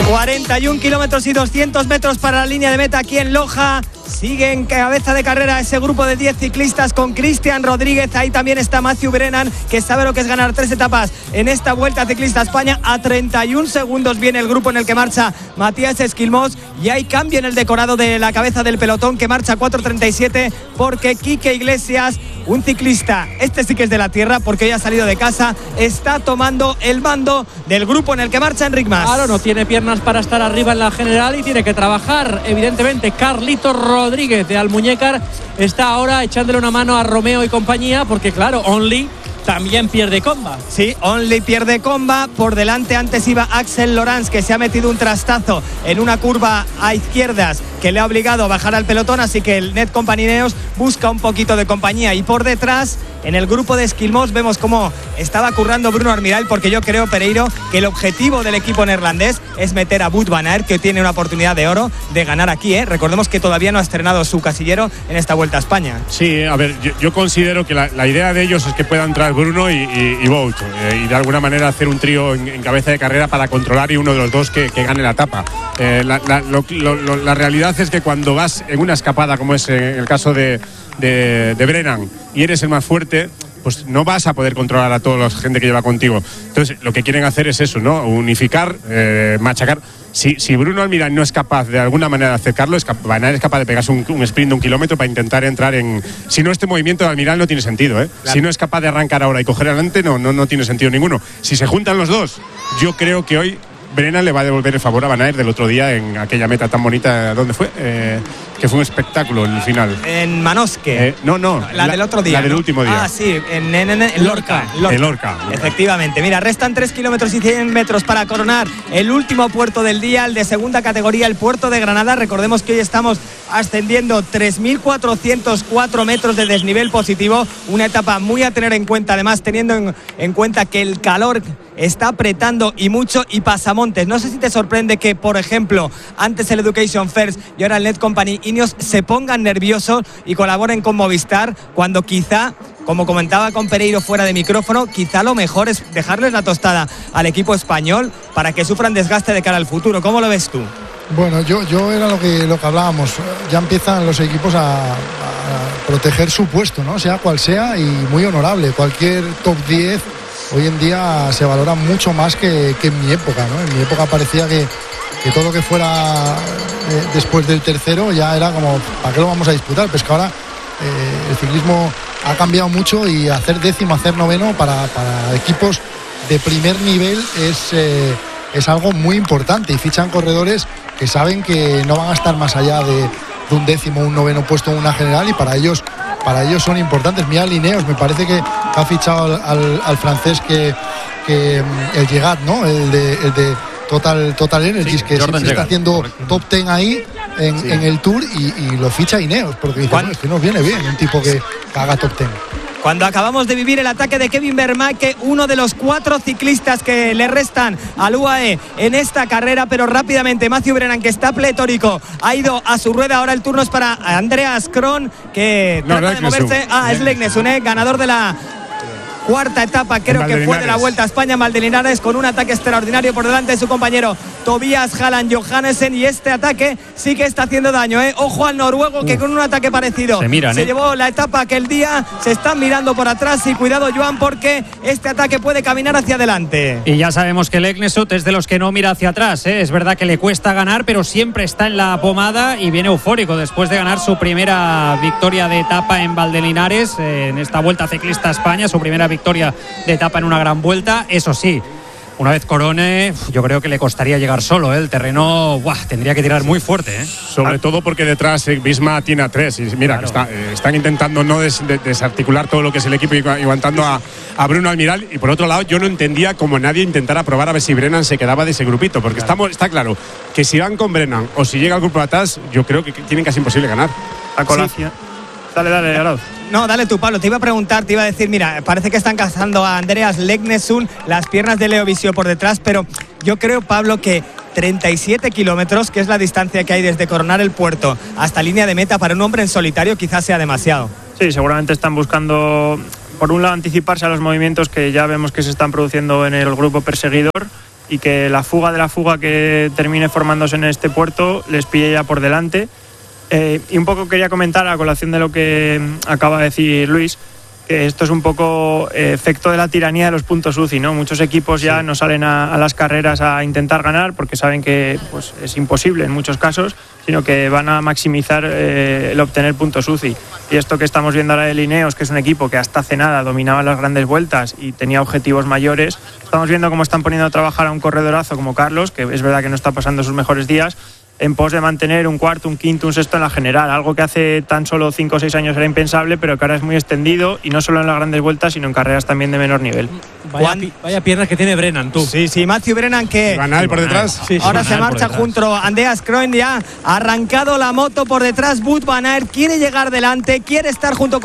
41 kilómetros y 200 metros para la línea de meta aquí en Loja. Sigue en cabeza de carrera ese grupo de 10 ciclistas con Cristian Rodríguez. Ahí también está Matthew Brennan, que sabe lo que es ganar 3 etapas en esta Vuelta Ciclista a España. A 31 segundos viene el grupo en el que marcha Matías Esquilmós. Y hay cambio en el decorado de la cabeza del pelotón, que marcha 4:37, porque Quique Iglesias, un ciclista, este sí que es de la tierra porque hoy ha salido de casa, está tomando el mando del grupo en el que marcha Enric Mas. Claro, no tiene piernas para estar arriba en la general y tiene que trabajar. Evidentemente, Carlito Rodríguez de Almuñécar está ahora echándole una mano a Romeo y compañía, porque claro, Only también pierde comba. Sí, Only pierde comba. Por delante antes iba Axel Lorenz, que se ha metido un trastazo en una curva a izquierdas que le ha obligado a bajar al pelotón, así que el Net Company Ineos busca un poquito de compañía. Y por detrás, en el grupo de Esquilmós, vemos cómo estaba currando Bruno Armirall, porque yo creo, Pereiro, que el objetivo del equipo neerlandés es meter a Wout van Aert, que tiene una oportunidad de oro de ganar aquí, ¿eh? Recordemos que todavía no ha estrenado su casillero en esta Vuelta a España. Sí, a ver, yo considero que la idea de ellos es que puedan entrar Bruno y Wout, y de alguna manera hacer un trío en cabeza de carrera para controlar y uno de los dos que gane la etapa. La realidad es que cuando vas en una escapada, como es el caso de Brennan, y eres el más fuerte, pues no vas a poder controlar a toda la gente que lleva contigo. Entonces, lo que quieren hacer es eso, ¿no? Unificar, machacar. Si Bruno Almirall no es capaz de alguna manera de acercarlo, Van Aert es capaz de pegarse un sprint de 1 kilómetro para intentar entrar en... Si no, este movimiento de Almirall no tiene sentido, ¿eh? Claro. Si no es capaz de arrancar ahora y coger adelante, no tiene sentido ninguno. Si se juntan los dos, yo creo que hoy Brennan le va a devolver el favor a Van Aert del otro día en aquella meta tan bonita. ¿Dónde fue? Que fue un espectáculo el final. En Manosque. No. La del otro día. La del último día. Ah, sí, en Lorca. En Lorca. Efectivamente. Mira, restan 3 kilómetros y 100 metros para coronar el último puerto del día, el de segunda categoría, el puerto de Granada. Recordemos que hoy estamos ascendiendo 3.404 metros de desnivel positivo. Una etapa muy a tener en cuenta, además, teniendo en cuenta que el calor está apretando y mucho. Y Pasamontes, no sé si te sorprende que, por ejemplo, antes el Education First y ahora el Net Company Ineos se pongan nerviosos y colaboren con Movistar, cuando quizá, como comentaba con Pereiro fuera de micrófono, quizá lo mejor es dejarles la tostada al equipo español para que sufran desgaste de cara al futuro. ¿Cómo lo ves tú? Bueno, yo era lo que hablábamos. Ya empiezan los equipos a proteger su puesto, ¿no? Sea cual sea, y muy honorable. Cualquier top 10 hoy en día se valora mucho más que en mi época, ¿no? En mi época parecía que todo lo que fuera después del tercero ya era como, ¿para qué lo vamos a disputar? Pues que ahora el ciclismo ha cambiado mucho, y hacer décimo, hacer noveno para equipos de primer nivel es algo muy importante, y fichan corredores que saben que no van a estar más allá de un décimo, un noveno puesto en una general, y para ellos son importantes. Mira, Ineos, me parece que ha fichado al francés que el Llegat, ¿no? El de Total Energies, sí, que se está haciendo, correcto, top 10 ahí en el Tour, y lo ficha Ineos, porque dice, bueno, es que nos viene bien un tipo que haga top 10. Cuando acabamos de vivir el ataque de Kevin Vermaeke, uno de los 4 ciclistas que le restan al UAE en esta carrera, pero rápidamente Matthew Brennan, que está pletórico, ha ido a su rueda. Ahora el turno es para Andreas Kron, que trata de moverse. Es Legnesun, ganador de la cuarta etapa, creo que fue de la Vuelta a España, Valdelinares, con un ataque extraordinario por delante de su compañero Tobias Halland Johannessen, y este ataque sí que está haciendo daño, Ojo al noruego, que con un ataque parecido se llevó la etapa aquel día. Se están mirando por atrás, y cuidado, Joan, porque este ataque puede caminar hacia adelante. Y ya sabemos que el Egnesut es de los que no mira hacia atrás, Es verdad que le cuesta ganar, pero siempre está en la pomada, y viene eufórico después de ganar su primera victoria de etapa en Valdelinares, en esta Vuelta Ciclista a España, su primera victoria de etapa en una gran vuelta. Eso sí, una vez corone, yo creo que le costaría llegar solo, El terreno tendría que tirar muy fuerte, Sobre todo porque detrás Visma tiene a 3, y mira, claro, que están intentando no desarticular todo lo que es el equipo, y aguantando a Bruno Almirall. Y por otro lado, yo no entendía cómo nadie intentara probar a ver si Brennan se quedaba de ese grupito, porque claro, está claro que si van con Brennan o si llega el grupo de atrás, yo creo que tienen casi imposible ganar. A colación. Sí. Dale, Arauz. No, dale tú, Pablo. Te iba a preguntar, te iba a decir, mira, parece que están cazando a Andreas Legnesun, las piernas de Leo Visio por detrás, pero yo creo, Pablo, que 37 kilómetros, que es la distancia que hay desde coronar el puerto hasta línea de meta, para un hombre en solitario quizás sea demasiado. Sí, seguramente están buscando, por un lado, anticiparse a los movimientos que ya vemos que se están produciendo en el grupo perseguidor, y que la fuga de la fuga que termine formándose en este puerto les pille ya por delante. Y un poco quería comentar a colación de lo que acaba de decir Luis, que esto es un poco efecto de la tiranía de los puntos UCI, ¿no? Muchos equipos ya no salen a las carreras a intentar ganar porque saben que pues, es imposible en muchos casos, sino que van a maximizar el obtener puntos UCI. Y esto que estamos viendo ahora de Ineos, que es un equipo que hasta hace nada dominaba las grandes vueltas y tenía objetivos mayores, estamos viendo cómo están poniendo a trabajar a un corredorazo como Carlos, que es verdad que no está pasando sus mejores días, en pos de mantener un cuarto, un quinto, un sexto en la general, algo que hace tan solo 5 o 6 años era impensable, pero que ahora es muy extendido, y no solo en las grandes vueltas, sino en carreras también de menor nivel. Vaya piernas que tiene Brennan, tú. Sí, Matthew Brennan, que Van Aert por detrás. Sí, ahora se marcha junto a Andreas Kron, ya ha arrancado la moto por detrás. Wout van Aert quiere llegar delante, quiere estar junto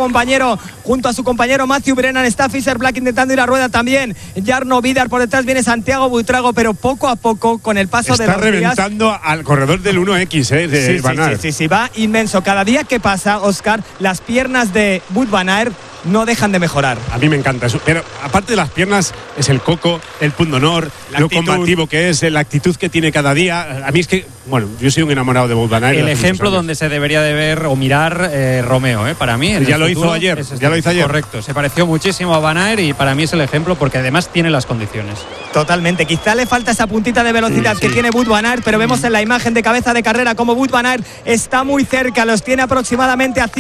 a su compañero Matthew Brennan. Está Fischer Black intentando ir a rueda también. Jarno Vidar por detrás, viene Santiago Buitrago, pero poco a poco, con el paso de los días, está reventando al corredor del 1X de Van Aert. Sí, va inmenso. Cada día que pasa, Óscar, las piernas de Wout van Aert no dejan de mejorar. A mí me encanta eso. Pero aparte de las piernas, es el coco, el punto honor, lo combativo que es, la actitud que tiene cada día. A mí es que, bueno, yo soy un enamorado de Wout van Aert. El ejemplo donde se debería de ver o mirar Romeo, para mí. Ya lo hizo ayer. Correcto. Se pareció muchísimo a Van Aert y para mí es el ejemplo porque además tiene las condiciones. Totalmente. Quizá le falta esa puntita de velocidad que tiene Wout van Aert, pero vemos en la imagen de cabeza de carrera como Wout van Aert está muy cerca. Los tiene aproximadamente a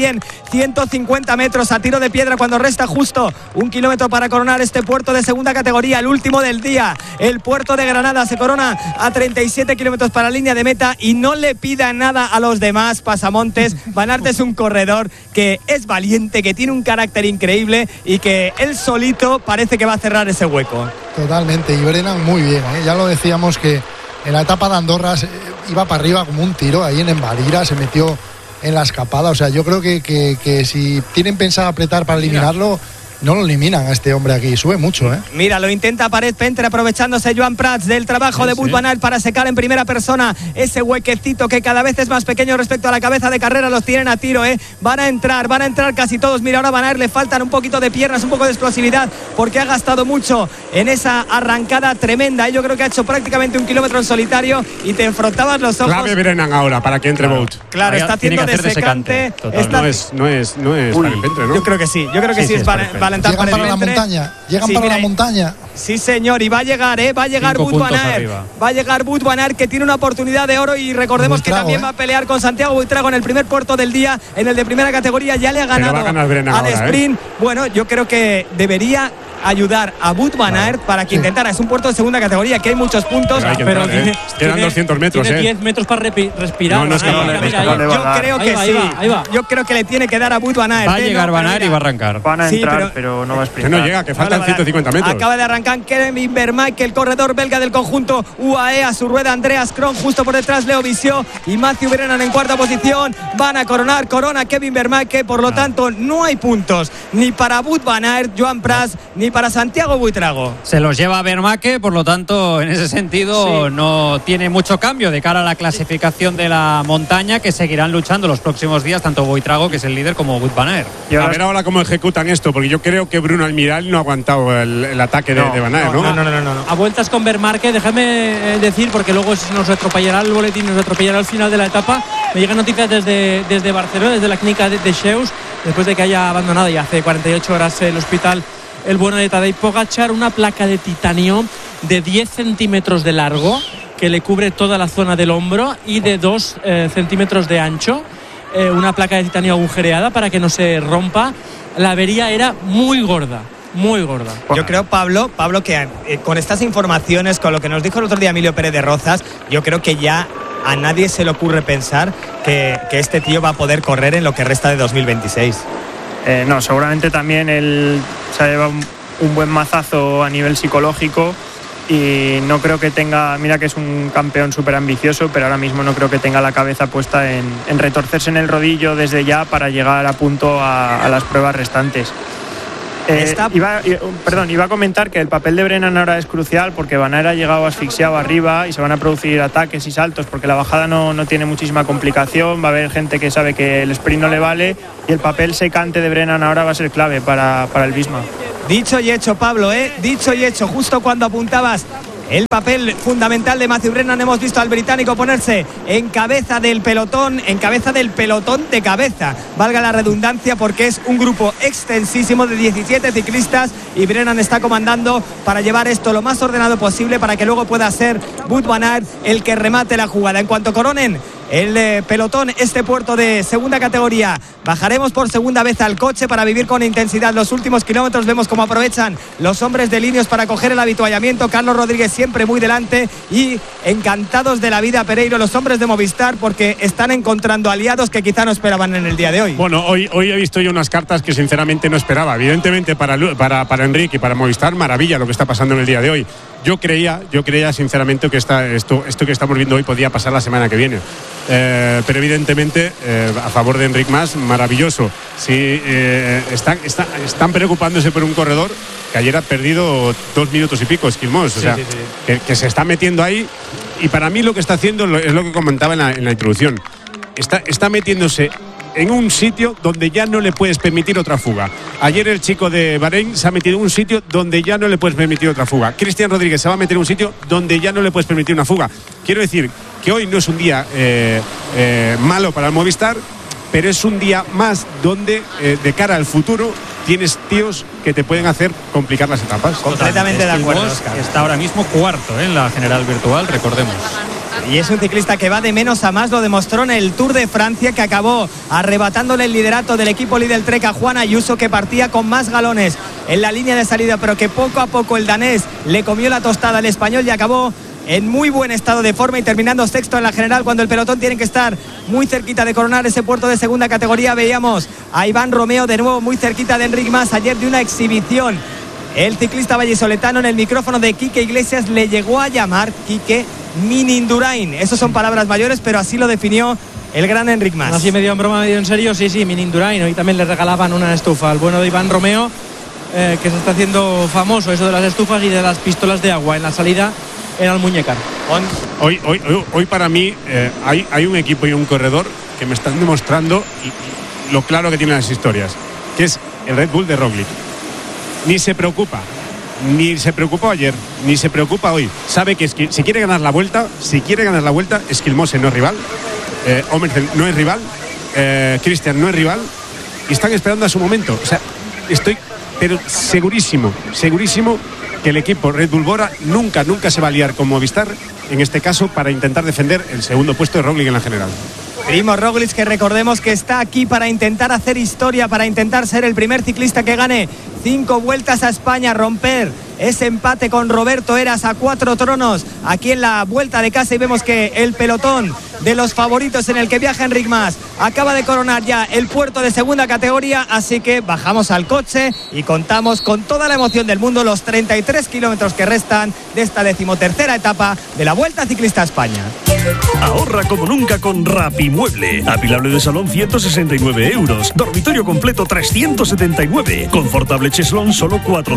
150 metros a tiro de piedra cuando resta justo 1 kilómetro para coronar este puerto de segunda categoría, el último del día. El puerto de Granada se corona a 37 kilómetros para la línea de meta y no le pida nada a los demás pasamontes. Van Aert es un corredor que es valiente, que tiene un carácter increíble y que él solito parece que va a cerrar ese hueco. Totalmente, y Brennan muy bien, ya lo decíamos que en la etapa de Andorra iba para arriba como un tiro, ahí en Embarira se metió en la escapada. O sea, yo creo que si tienen pensado apretar para eliminarlo, no lo eliminan a este hombre aquí, sube mucho, Mira, lo intenta Paret Pentre, aprovechándose Joan Prats del trabajo de Wout van Aert para secar en primera persona ese huequecito que cada vez es más pequeño respecto a la cabeza de carrera. Los tienen a tiro, van a entrar casi todos. Mira, ahora Van Aert le faltan un poquito de piernas, un poco de explosividad, porque ha gastado mucho en esa arrancada tremenda. Yo creo que ha hecho prácticamente 1 kilómetro en solitario y te enfrontabas los ojos. Clave Brennan ahora para que entre Wout. Claro, está haciendo de secante. No es Paret Pentre, ¿no? Yo creo que sí, es Llegan para la montaña, la montaña. Sí, señor, y va a llegar Wout van Aert. Va a llegar Wout van Aert, que tiene una oportunidad de oro, y recordemos Buitrago, que también va a pelear con Santiago Buitrago en el primer puerto del día, en el de primera categoría. Ya le ha ganado al sprint. Bueno, yo creo que debería ayudar a Wout van Aert para que intentara. Es un puerto de segunda categoría, que hay muchos puntos, pero quedan 200 metros. Tiene 10 metros para respirar. Yo creo que le tiene que dar a Wout van Aert. Va a llegar Van Aert y va a arrancar. Van a entrar, pero no va a sprintar. Que no llega, que faltan 150 metros. Acaba de arrancar Kevin Vermaak, el corredor belga del conjunto UAE. A su rueda Andreas Kron, justo por detrás Leo Visieux y Matthew Brennan en cuarta posición. Van a corona Kevin Vermaak, que por lo tanto no hay puntos ni para Wout van Aert, Joan Prats, ni para Santiago Buitrago. Se los lleva Vermaak, por lo tanto, en ese sentido no tiene mucho cambio de cara a la clasificación de la montaña, que seguirán luchando los próximos días tanto Buitrago, que es el líder, como Wout van Aert. A ver ahora cómo ejecutan esto, porque yo creo que Bruno Almiral no ha aguantado el ataque de Van Aert, ¿no? No. A vueltas con Vermaak, déjame decir, porque luego nos atropellará el boletín, nos atropellará el final de la etapa. Me llegan noticias desde Barcelona, desde la clínica de Sheus, después de que haya abandonado ya hace 48 horas el hospital el bueno de Tadej Pogačar, una placa de titanio de 10 centímetros de largo que le cubre toda la zona del hombro y de 2 centímetros de ancho. Una placa de titanio agujereada para que no se rompa. La avería era muy gorda. Yo creo, Pablo, que con estas informaciones, con lo que nos dijo el otro día Emilio Pérez de Rozas, yo creo que ya a nadie se le ocurre pensar que este tío va a poder correr en lo que resta de 2026. No, seguramente también él se ha llevado un buen mazazo a nivel psicológico, y no creo que tenga, mira que es un campeón súper ambicioso, pero ahora mismo no creo que tenga la cabeza puesta en retorcerse en el rodillo desde ya para llegar a punto a las pruebas restantes. Iba a comentar que el papel de Brennan ahora es crucial, porque Van Aert ha llegado asfixiado arriba y se van a producir ataques y saltos, porque la bajada no tiene muchísima complicación. Va a haber gente que sabe que el sprint no le vale, y el papel secante de Brennan ahora va a ser clave para el Visma. Dicho y hecho, Pablo, dicho y hecho. Justo cuando apuntabas el papel fundamental de Matthew Brennan. Hemos visto al británico ponerse en cabeza del pelotón de cabeza, valga la redundancia, porque es un grupo extensísimo de 17 ciclistas y Brennan está comandando para llevar esto lo más ordenado posible para que luego pueda ser Wout van Aert el que remate la jugada. En cuanto coronen el pelotón este puerto de segunda categoría, bajaremos por segunda vez al coche para vivir con intensidad los últimos kilómetros. Vemos cómo aprovechan los hombres de Ineos para coger el avituallamiento. Carlos Rodríguez siempre muy delante y encantados de la vida, Pereiro, los hombres de Movistar, porque están encontrando aliados que quizá no esperaban en el día de hoy. Bueno, hoy he visto yo unas cartas que sinceramente no esperaba. Evidentemente para Enric y para Movistar, maravilla lo que está pasando en el día de hoy. Yo creía sinceramente que esto que estamos viendo hoy podía pasar la semana que viene. Pero evidentemente a favor de Enric Mas, maravilloso. Sí, están preocupándose por un corredor que ayer ha perdido 2 minutos y pico, Esquilmós. O sea, que se está metiendo ahí. Y para mí lo que está haciendo es lo que comentaba en la introducción. Está metiéndose en un sitio donde ya no le puedes permitir otra fuga. Ayer el chico de Bahrein se ha metido en un sitio donde ya no le puedes permitir otra fuga. Cristian Rodríguez se va a meter en un sitio donde ya no le puedes permitir una fuga. Quiero decir que hoy no es un día malo para el Movistar, pero es un día más donde de cara al futuro tienes tíos que te pueden hacer complicar las etapas. Completamente de acuerdo, Oscar. Está ahora mismo cuarto en la general virtual, recordemos. Y es un ciclista que va de menos a más, lo demostró en el Tour de Francia, que acabó arrebatándole el liderato del equipo Lidl Trek a Juan Ayuso, que partía con más galones en la línea de salida, pero que poco a poco el danés le comió la tostada al español y acabó en muy buen estado de forma y terminando sexto en la general, cuando el pelotón tiene que estar muy cerquita de coronar ese puerto de segunda categoría. Veíamos a Iván Romeo de nuevo muy cerquita de Enric Mas, ayer de una exhibición. El ciclista vallisoletano, en el micrófono de Quique Iglesias, le llegó a llamar Quique Minindurain. Esas son palabras mayores, pero así lo definió el gran Enric Mas. Así medio en broma, medio en serio, sí, Minindurain. Hoy también le regalaban una estufa al bueno de Iván Romeo, que se está haciendo famoso eso de las estufas y de las pistolas de agua en la salida en Almuñécar. Hoy para mí hay un equipo y un corredor que me están demostrando lo claro que tienen las historias, que es el Red Bull de Roglic. Ni se preocupó ayer, ni se preocupa hoy. Sabe que si quiere ganar la vuelta, Esquilmose no es rival, Omerzel no es rival, Cristian no es rival, y están esperando a su momento. O sea, estoy pero segurísimo que el equipo Red Bull Bora nunca se va a liar con Movistar, en este caso, para intentar defender el segundo puesto de Roglic en la general. Primož Roglic, que recordemos que está aquí para intentar hacer historia, para intentar ser el primer ciclista que gane 5 vueltas a España, romper ese empate con Roberto Heras a 4 tronos aquí en la Vuelta de Casa, y vemos que el pelotón de los favoritos en el que viaja Enric Mas acaba de coronar ya el puerto de segunda categoría, así que bajamos al coche y contamos con toda la emoción del mundo los 33 kilómetros que restan de esta 13ª etapa de la Vuelta Ciclista a España. Ahorra como nunca con Rapimueble. Apilable de salón 169 €. Dormitorio completo 379. Confortable cheslón solo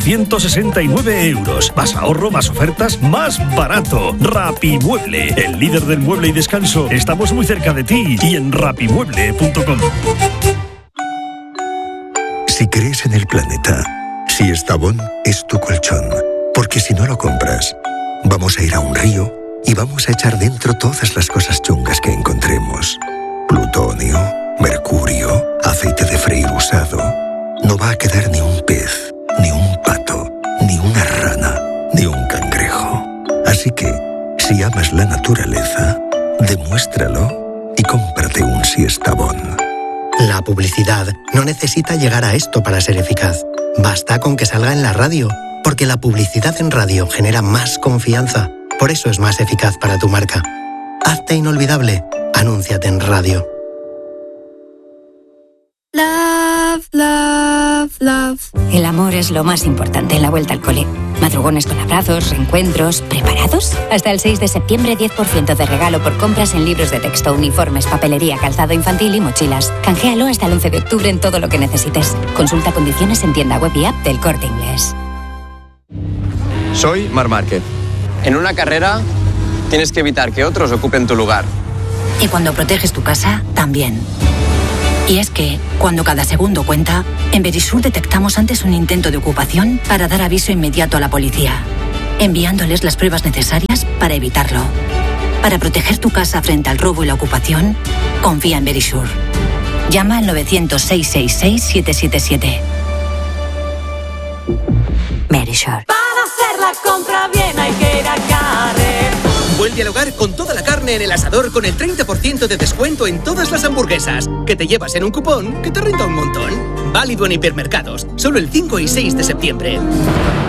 469 €. Más ahorro, más ofertas, más barato. Rapimueble, el líder del mueble y descanso. Estamos muy cerca de ti y en rapimueble.com. Si crees en el planeta, si Estavón es tu colchón, porque si no lo compras, vamos a ir a un río y vamos a echar dentro todas las cosas chungas que encontremos. Plutonio, mercurio, aceite de freír usado. No va a quedar ni un pez, ni un pato, ni una rana, ni un cangrejo. Así que, si amas la naturaleza, demuéstralo y cómprate un Siestabón. La publicidad no necesita llegar a esto para ser eficaz. Basta con que salga en la radio, porque la publicidad en radio genera más confianza. Por eso es más eficaz para tu marca. Hazte inolvidable. Anúnciate en radio. Love, love, love. El amor es lo más importante en la vuelta al cole. Madrugones con abrazos, reencuentros, ¿preparados? Hasta el 6 de septiembre, 10% de regalo por compras en libros de texto, uniformes, papelería, calzado infantil y mochilas. Canjealo hasta el 11 de octubre en todo lo que necesites. Consulta condiciones en tienda web y app del Corte Inglés. Soy Marc Márquez. En una carrera tienes que evitar que otros ocupen tu lugar. Y cuando proteges tu casa, también. Y es que, cuando cada segundo cuenta, en Verisur detectamos antes un intento de ocupación para dar aviso inmediato a la policía. enviándoles las pruebas necesarias para evitarlo. Para proteger tu casa frente al robo y la ocupación, confía en Verisure. Llama al 900-666-777. Verisure. Para hacer la compra bien hay que ir a Carrer. Vuelve al hogar con toda la carne en el asador con el 30% de descuento en todas las hamburguesas, que te llevas en un cupón que te renta un montón. Válido en hipermercados, solo el 5 y 6 de septiembre.